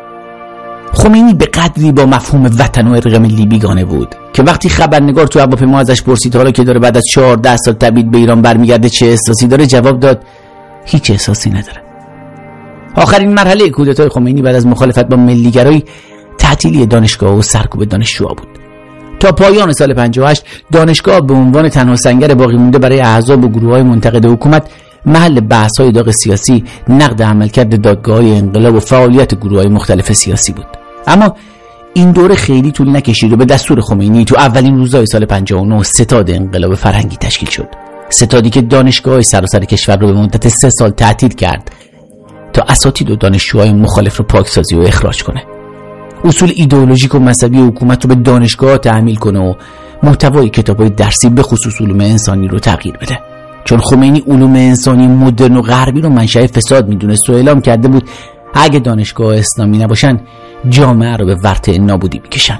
خمینی به قدری با مفهوم وطن و ارق ملی بیگانه بود که وقتی خبرنگار تو هواپیما ازش پرسید حالا که داره بعد از چهارده سال تبعید به ایران برمیگرده چه احساسی داره، جواب داد هیچ احساسی نداره. آخرین مرحله کودتای خمینی بعد از مخالفت با ملیگرایی تعطیلی دانشگاه و سرکوب دانشجوها بود. تا پایان سال پنجاه و هشت دانشگاه به عنوان تنها سنگر باقی مونده برای احزاب و گروه‌های منتقد حکومت محل بحث‌های داغ سیاسی، نقد عملکرد دادگاه‌های انقلاب و فعالیت گروه‌های مختلف سیاسی بود. اما این دوره خیلی طول نکشید و به دستور خمینی تو اولین روزهای سال پنجاه و نه ستاد انقلاب فرهنگی تشکیل شد. ستادی که دانشگاه‌های سراسر کشور رو به مدت سه سال تعطیل کرد تا اساتید و دانشجوهای مخالف رو پاکسازی و اخراج کنه. اصول ایدئولوژیک و مذهبی حکومت رو به دانشگاه تحمیل کنه و محتوای کتاب‌های درسی به خصوص علوم انسانی رو تغییر بده. چون خمینی علوم انسانی مدرن و غربی رو منشأ فساد میدونست و اعلام کرده بود اگه دانشگاه اسلامی نباشن جامعه رو به ورطه نابودی میکشن.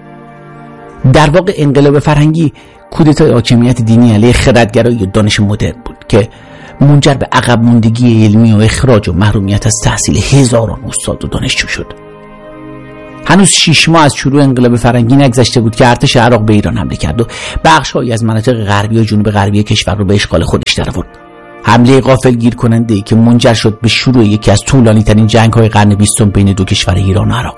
در واقع انقلاب فرهنگی کودتای حاکمیت دینی علیه خردگرایی و دانش مدرن بود که منجر به عقب ماندگی علمی و اخراج و محرومیت از تحصیل هزاران استاد و دانشجو شد. هنوز شش ماه از شروع انقلاب فرهنگی نگذشته بود که ارتش عراق به ایران حمله کرد و بخش‌هایی از مناطق غربی و جنوب غربی کشور رو به اشغال خودش درآورد. حمله غافلگیر کننده‌ای که منجر شد به شروع یکی از طولانی‌ترین جنگ‌های قرن بیستم بین دو کشور ایران و عراق.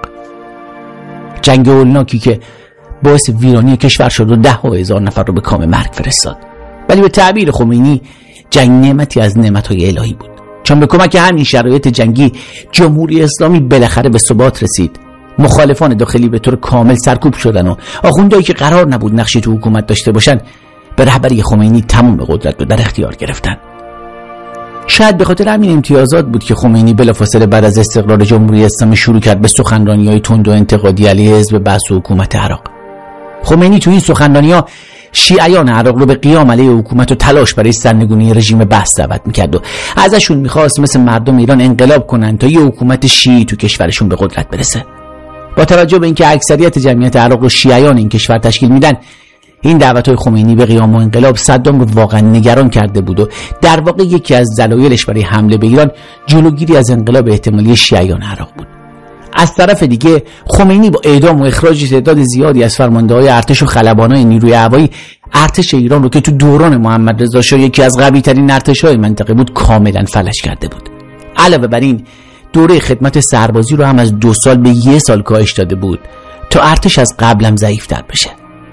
جنگ هولناکی که باعث ویرانی کشور شد و ده ها هزار نفر رو به کام مرگ فرستاد. ولی به تعبیر خمینی جنگ نعمتی از نعمت‌های الهی بود، چون به کمک همین شرایط جنگی جمهوری اسلامی بالاخره به ثبات رسید. مخالفان داخلی به طور کامل سرکوب شدن و آخوندهایی که قرار نبود نقشی تو حکومت داشته باشن به رهبری خمینی تمام قدرت رو در اختیار گرفتن. شاید به خاطر همین امتیازات بود که خمینی بلافاصله بعد از استقرار جمهوری اسلامی شروع کرد به سخنرانی‌های تند و انتقادی علیه حزب بعث و حکومت عراق. خمینی تو این سخنرانی‌ها شیعیان عراق رو به قیام علیه حکومت و تلاش برای سرنگونی رژیم بعث دعوت می‌کرد و ازشون می‌خواست مثل مردم ایران انقلاب کنن تا یه حکومت شیعی تو کشورشون به قدرت برسه. با توجه به اینکه اکثریت جمعیت عراق رو شیعیان این کشور تشکیل میدن، این دعوت‌های خمینی به قیام و انقلاب صدام رو واقعا نگران کرده بود و در واقع یکی از دلایلش برای حمله به ایران جلوگیری از انقلاب احتمالی شیعیان عراق بود. از طرف دیگه خمینی با اعدام و اخراج تعداد زیادی از فرمانده‌های ارتش و خلبانای نیروی هوایی ارتش ایران رو که تو دوران محمد رضا شاه یکی از قوی‌ترین ارتش‌های منطقه بود کاملا فلج کرده بود. علاوه بر این دوره خدمت سربازی رو هم از دو سال به یک سال کاهش داده بود تا ارتش از قبلم ضعیف‌تر بشه.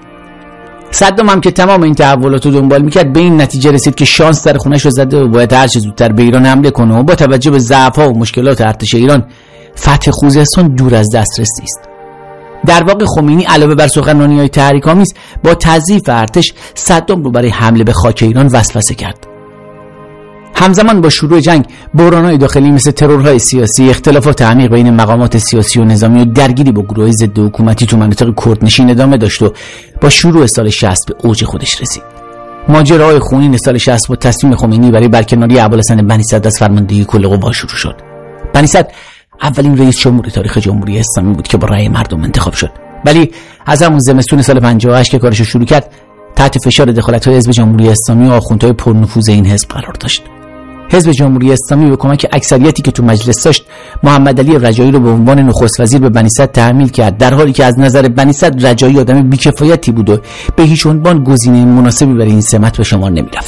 صدام هم که تمام این تحولات رو دنبال میکرد به این نتیجه رسید که شانس در خونش رو زده و باید هر چه زودتر به ایران حمله کنه و با توجه به ضعف‌ها و مشکلات ارتش ایران فتح خوزستان دور از دسترس نیست. در واقع خمینی علاوه بر سخنرانی‌های تحریک‌آمیز با تضعیف ارتش صدام رو برای حمله به خاک ایران وسوسه کرد. همزمان با شروع جنگ بحران‌های داخلی مثل ترورهای سیاسی، اختلافات عمیق بین مقامات سیاسی و نظامی و درگیری با گروه‌های ضد حکومتی تو مناطق کردنشین ادامه داشت و با شروع سال شصت به اوج خودش رسید. ماجراهای خونین سال شصت با تصمیم خمینی برای برکناری ابوالحسن بنی صدر از فرماندهی کل قوا شروع شد. بنی صدر اولین رئیس جمهور تاریخ جمهوری اسلامی بود که با رأی مردم انتخاب شد، ولی از همون زمستون سال پنجاه و هشت که کارش شروع کرد تحت فشار دخالت‌های حزب جمهوری اسلامی و آخوندهای پرنفوذ این حزب قرار داشت. حزب جمهوری اسلامی به کمک اکثریتی که تو مجلس داشت محمد علی رجایی رو به عنوان نخست وزیر به بنی صدر تحمیل کرد، در حالی که از نظر بنی صدر رجایی آدم بی‌کفایتی بود و به هیچ عنوان گزینه مناسبی برای این سمت به شمار نمی‌رفت.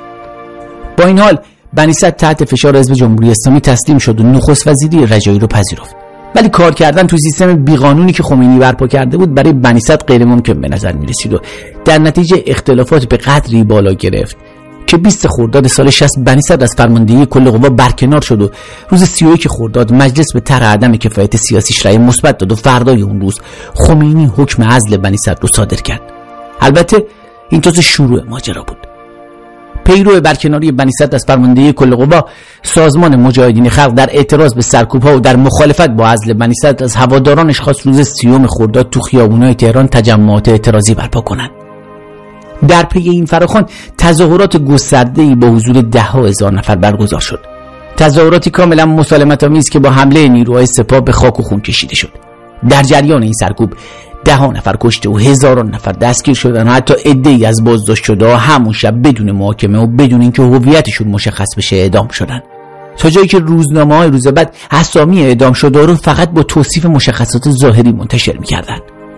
با این حال بنی صدر تحت فشار حزب جمهوری اسلامی تسلیم شد و نخست وزیری رجایی رو پذیرفت، ولی کار کردن تو سیستم بیقانونی که خمینی برپا کرده بود برای بنی صدر غیر ممکن به نظر می‌رسید و در نتیجه اختلافات به قدری بالا گرفت که بیست خرداد سال شصت بنی صدر از فرماندهی کل قوا برکنار شد و روز سی و یک خرداد مجلس به طرح عدم کفایت سیاسیش رأی مثبت داد و فردای اون روز خمینی حکم عزل بنی صدر رو صادر کرد. البته این تازه شروع ماجرا بود. پیرو برکناری بنی صدر از فرماندهی کل قوا، سازمان مجاهدین خلق در اعتراض به سرکوب‌ها و در مخالفت با عزل بنی صدر از هوادارانش خواست روز سیوم خرداد تو خیابون‌های تهران تجمعات اعتراضی برپا کنند. در پی این فراخوان تظاهرات گسترده‌ای با حضور ده‌ها هزار نفر برگزار شد. تظاهراتی کاملا مسالمت‌آمیز که با حمله نیروهای سپاه به خاک و خون کشیده شد. در جریان این سرکوب ده‌ها نفر کشته و هزاران نفر دستگیر شدند و حتی عده‌ای از بازداشت شده‌ها همون شب بدون محاکمه و بدون اینکه هویتشون مشخص بشه اعدام شدند. تا جایی که روزنامه‌های روز بعد اسامی اعدام شده رو فقط با توصیف مشخصات ظاهری منتشر می‌کردند.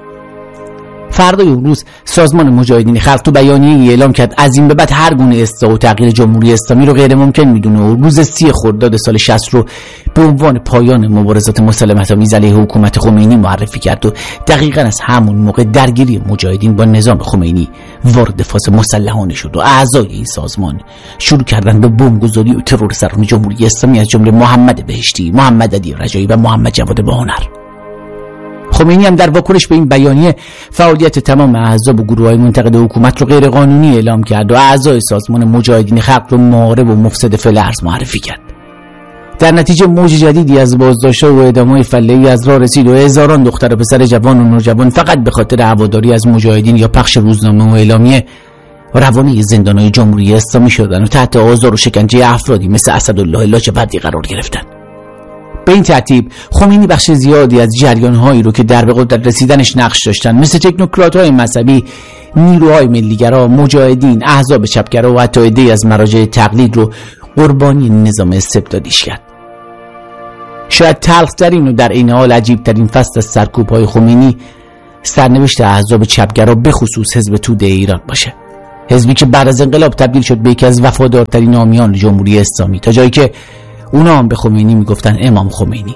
فردای اون روز سازمان مجاهدین خلق تو بیانیه‌ای اعلام کرد از این به بعد هر گونه اصلاح و تغییر جمهوری اسلامی رو غیر ممکن میدونه و روز سی خرداد سال شصت رو به عنوان پایان مبارزات مسالمت‌آمیز علیه حکومت خمینی معرفی کرد و دقیقاً از همون موقع درگیری مجاهدین با نظام خمینی وارد فاز مسلحانه شد و اعضای این سازمان شروع کردن به بمبگذاری و ترور سران جمهوری اسلامی از جمله محمد بهشتی، محمد علی رجایی و محمد جواد باهنر. خمینی هم در واکنش به این بیانیه فعالیت تمام احزاب و گروه‌های منتقد حکومت رو غیر قانونی اعلام کرد و اعضای سازمان مجاهدین خلق رو محارب و مفسد فعل ارض معرفی کرد. در نتیجه موج جدیدی از بازداشت‌ها و اعدام‌های فله‌ای از راه رسید و هزاران دختر و پسر جوان و نوجوان فقط به خاطر هواداری از مجاهدین یا پخش روزنامه و اعلامیه روانه زندان‌های جمهوری اسلامی شدند و تحت آزار و شکنجه افرادی مثل اسدالله لاجوردی قرار گرفتند. به این ترتیب خمینی بخش زیادی از جریان‌هایی رو که در به قدرت رسیدنش نقش داشتن مثل تکنوکرات‌های مذهبی، نیروهای ملیگرا، مجاهدین، احزاب چپگرا و حتی عده‌ای از مراجع تقلید رو قربانی نظام استبدادیش کرد. شاید تلخ‌ترین و در این حال عجیب‌ترین فصل از سرکوب‌های خمینی سرنوشت احزاب چپگرا به خصوص حزب توده ایران باشه. حزبی که بعد از انقلاب تبدیل شد به یکی از وفادارترین حامیان جمهوری اسلامی تا جایی که اونا هم به خمینی میگفتن امام خمینی.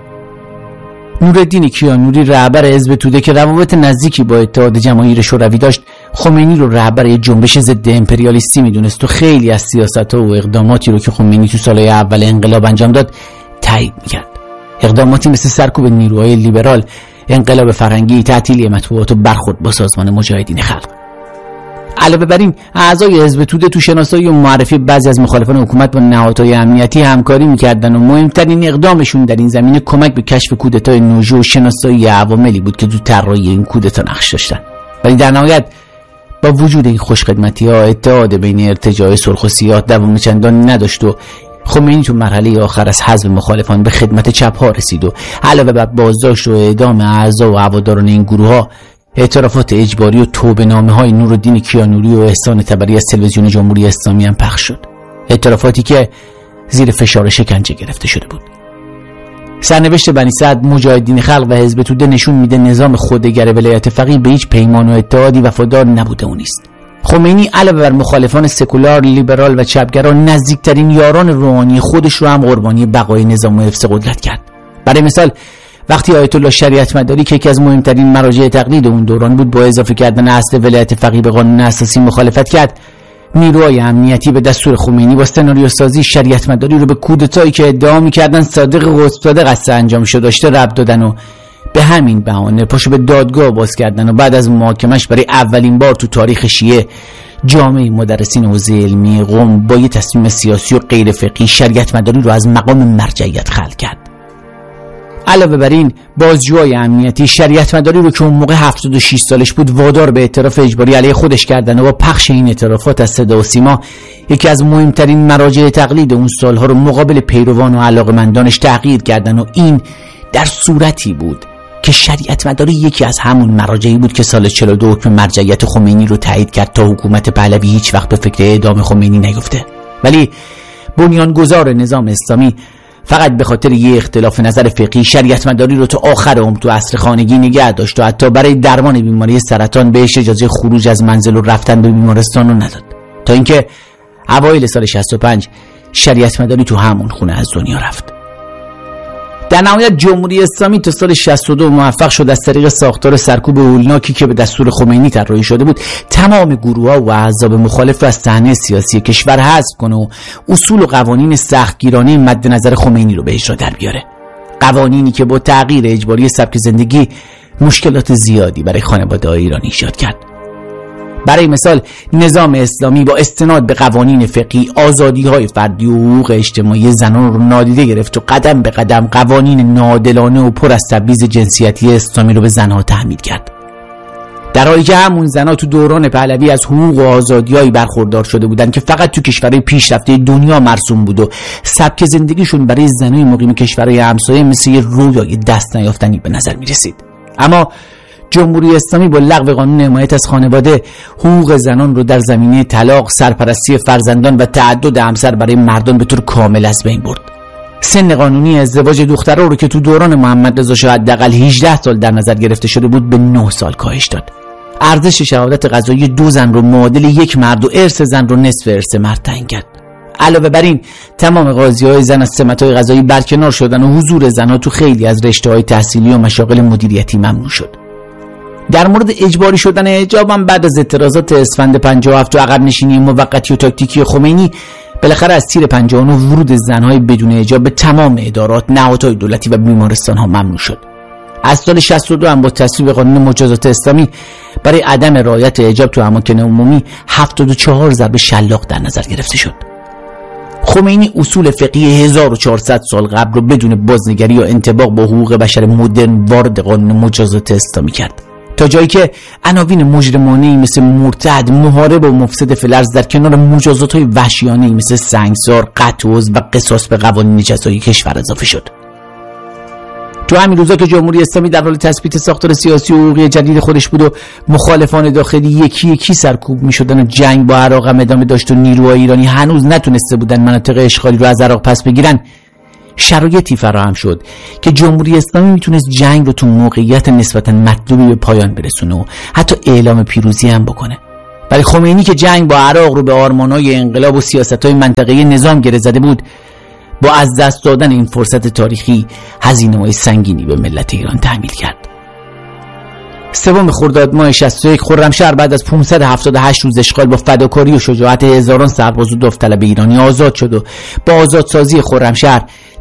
نورالدین کیانوری رهبر حزب توده که روابط نزدیکی با اتحاد جماهیر شوروی داشت، خمینی رو رهبر یک جنبش ضد امپریالیستی میدونست و خیلی از سیاست‌ها و اقداماتی رو که خمینی تو سالهای اول انقلاب انجام داد تایید میکرد. اقداماتی مثل سرکوب نیروهای لیبرال، انقلاب فرهنگی، تعطیلی مطبوعات و برخورد با سازمان مجاهدین خلق. علاوه بر این اعضای حزب توده تو شناسایی و معرفی بعضی از مخالفان حکومت با نهادهای امنیتی همکاری میکردن و مهمترین اقدامشون در این زمینه کمک به کشف کودتای نوژو و شناسایی عواملی بود که تو طراحی این کودتا نقش داشتن. ولی در نهایت با وجود این خوشخدمتی ها اتحاد بین ارتجاع سرخ و سیاه دوام چندان نداشت و خمینی تو مرحله آخر از حزب مخالفان به خدمت چپ ها رسید و علاوه بر بازداشت و اعدام اعضا و هواداران این گروه ها، اعترافات اجباری و توبه‌نامه های نورالدین کیانوری و احسان تبری از تلویزیون جمهوری اسلامی هم پخش شد. اعترافاتی که زیر فشار شکنجه گرفته شده بود. سرنوشت بنی صدر، مجاهدین خلق و حزب توده نشون میده نظام خودگر ولایت فقیه به هیچ پیمان و اتحادی وفادار نبوده و نیست. خمینی علاوه بر مخالفان سکولار، لیبرال و چپگرا نزدیکترین یاران روحانی خودش رو هم قربانی بقای نظام و حفظ قدرت کرد. برای مثال وقتی آیت الله شریعت مداری که یکی از مهمترین مراجع تقلید اون دوران بود با اضافه کردن اصل ولایت فقیه به قانون اساسی مخالفت کرد، نیروهای امنیتی به دستور خمینی با سناریو سازی شریعت مداری رو به کودتایی که ادعا می‌کردن صادق قطب‌زاده قصد انجام شده داشته ربط دادن و به همین بهانه پاشو به دادگاه باز کردن و بعد از محاکمش برای اولین بار تو تاریخ شیعه جامعه مدرسین حوزه علمی قم با یه تصمیم سیاسی و غیر فقهی شریعت مداری رو از مقام مرجعیت خلع کرد. علاوه بر این بازجوهای امنیتی شریعت مداری رو که اون موقع هفتاد و شش سالش بود وادار به اعتراف اجباری علیه خودش کردن و با پخش این اعترافات از صدا و سیما یکی از مهمترین مراجع تقلید اون سالها رو مقابل پیروان و علاقمندانش تحقیر کردن و این در صورتی بود که شریعت مداری یکی از همون مراجعی بود که سال چهل و دو حکم مرجعیت خمینی رو تایید کرد تا حکومت پهلوی هیچ وقت به فکر اعدام خمینی نیفته. ولی بنیانگذار نظام اسلامی فقط به خاطر یه اختلاف نظر فقهی شریعت مداری رو تا آخر عمر تو عصر خانگی نگه داشت و حتی برای درمان بیماری سرطان بهش اجازه خروج از منزل و رفتن به بیمارستان رو نداد، تا اینکه اوایل سال شصت و پنج شریعت مداری تو همون خونه از دنیا رفت. در نهایت جمهوری اسلامی تا سال شصت و دو موفق شد از طریق ساختار سرکوب هولناکی که به دستور خمینی طراحی شده بود تمام گروه‌ها و احزاب مخالف رو از صحنه سیاسی کشور حذف کنه و اصول و قوانین سختگیرانه مد نظر خمینی رو به اجرا در بیاره. قوانینی که با تغییر اجباری سبک زندگی مشکلات زیادی برای خانواده‌های ایرانی ایجاد کرد. برای مثال نظام اسلامی با استناد به قوانین فقهی آزادی‌های فردی و حقوق اجتماعی زنان رو نادیده گرفت و قدم به قدم قوانین ناعادلانه و پر از تبعیض جنسیتی اسلامی رو به زنها تحمیل کرد، در حالی که همون زنها تو دوران پهلوی از حقوق و آزادی‌هایی برخوردار شده بودند که فقط تو کشورهای پیشرفته دنیا مرسوم بود و سبک زندگیشون برای زنای مقیم کشورهای همسایه مثل یه رویای دست نیافتنی به نظر می‌رسید. اما جمهوری اسلامی با لغو قانون حمایت از خانواده حقوق زنان رو در زمینه طلاق، سرپرستی فرزندان و تعدد همسر برای مردان به طور کامل از بین برد. سن قانونی ازدواج دخترها رو که تو دوران محمد رضا شاه حداقل هجده سال در نظر گرفته شده بود به نه سال کاهش داد. ارزش شهادت قضایی دو زن رو معادل یک مرد و ارث زن رو نصف ارث مرد تعیین کرد. علاوه بر این تمام قاضی‌های زن از سمت‌های قضایی برکنار شدن و حضور زنها تو خیلی از رشته‌های تحصیلی و مشاغل مدیریتی ممنوع شد. در مورد اجباری شدن حجاب هم بعد از اعتراضات اسفند پنجاه و هفت و عقب نشینی موقتی و تاکتیکی خمینی بالاخره از تیر پنجاه و نه ورود زنهای بدون حجاب به تمام ادارات، نهادهای دولتی و بیمارستان‌ها ممنوع شد. از سال شصت و دو هم با تصویب قانون مجازات اسلامی برای عدم رعایت حجاب تو اماکن عمومی هفتاد و چهار ضرب شلاق در نظر گرفته شد. خمینی اصول فقهی هزار و چهارصد سال قبل رو بدون بازنگری یا انطباق با حقوق بشر مدرن وارد قانون مجازات اسلامی کرد، تا جایی که عناوین مجرمانه‌ای مثل مرتد، محارب و مفسد فلرز در کنار مجازات‌های وحشیانه‌ای مثل سنگسار، قطع عضو و قصاص به قوانین جزایی کشور اضافه شد. تو همین روزا که جمهوری اسلامی در حال تثبیت ساختار سیاسی و حقوقی جدید خودش بود و مخالفان داخلی یکی یکی سرکوب می‌شدن و جنگ با عراق هم ادامه داشت و نیروهای ایرانی هنوز نتونسته بودن مناطق اشغالی رو از عراق پس بگیرن، شرایطی فراهم شد که جمهوری اسلامی میتونست جنگ رو تو موقعیت نسبتاً مطلوبی به پایان برسونه و حتی اعلام پیروزی هم بکنه. برای خمینی که جنگ با عراق رو به آرمان‌های انقلاب و سیاست‌های منطقه‌ای نظام گره زده بود، با از دست دادن این فرصت تاریخی هزینه‌های سنگینی به ملت ایران تحمیل کرد. سوم خرداد ماه شصت و یک خرمشهر بعد از پانصد و هفتاد و هشت روز اشغال با فداکاری و شجاعت هزاران سرباز و داوطلب ایرانی آزاد شد و با آزادسازی خرمشهر